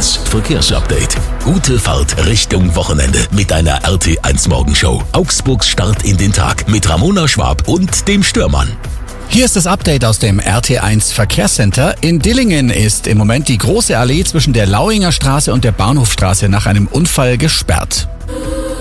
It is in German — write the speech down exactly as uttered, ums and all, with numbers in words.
eins Verkehrsupdate. Gute Fahrt Richtung Wochenende mit deiner R T eins Morgenshow. Augsburgs Start in den Tag mit Ramona Schwab und dem Störmann. Hier ist das Update aus dem R T eins Verkehrscenter. In Dillingen ist im Moment die große Allee zwischen der Lauinger Straße und der Bahnhofstraße nach einem Unfall gesperrt.